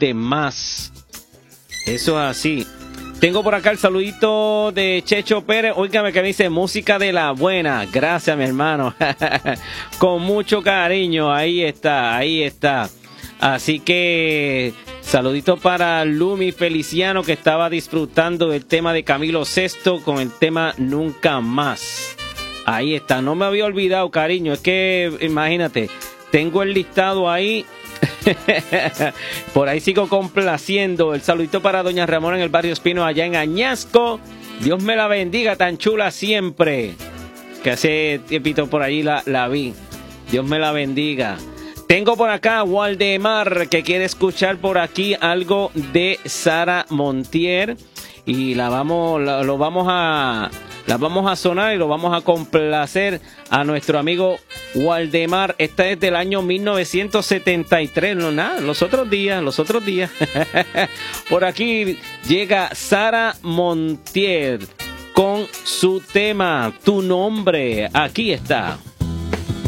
demás. Eso es así. Tengo por acá el saludito de Checho Pérez. Óigame que me dice música de la buena. Gracias, mi hermano. Con mucho cariño. Ahí está, ahí está. Así que saludito para Lumi Feliciano, que estaba disfrutando del tema de Camilo Sesto con el tema Nunca Más. Ahí está. No me había olvidado, cariño. Es que, imagínate, tengo el listado ahí. Por ahí sigo complaciendo. El saludito para doña Ramona en el barrio Espino allá en Añasco. Dios me la bendiga, tan chula siempre. Que hace tiempito por allí la vi. Dios me la bendiga. Tengo por acá a Waldemar, que quiere escuchar por aquí algo de Sara Montier. Y la vamos a sonar y lo vamos a complacer a nuestro amigo Waldemar. Esta es del año 1973, no nada, los otros días. Por aquí llega Sara Montier con su tema Tu Nombre. Aquí está.